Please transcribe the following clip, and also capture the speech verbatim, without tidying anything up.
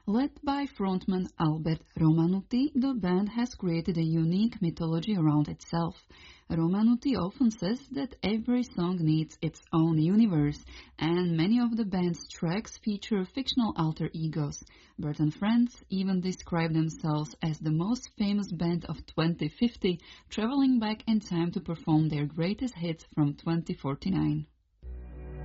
Led by frontman Albert Romanuti, the band has created a unique mythology around itself. Romanuti often says that every song needs its own universe, and many of the band's tracks feature fictional alter egos. Bert and Friends even describe themselves as the most famous band of twenty fifty, traveling back in time to perform their greatest hits from twenty forty-nine.